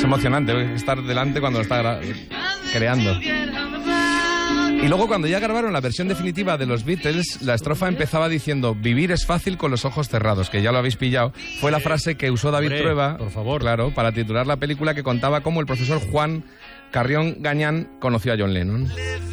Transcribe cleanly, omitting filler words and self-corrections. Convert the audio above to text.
emocionante estar delante cuando lo está creando. Y luego cuando ya grabaron la versión definitiva de los Beatles, la estrofa empezaba diciendo: vivir es fácil con los ojos cerrados, que ya lo habéis pillado. Fue la frase que usó David Trueba, por favor, claro, para titular la película, que contaba cómo el profesor Juan Carrión Gañán conoció a John Lennon.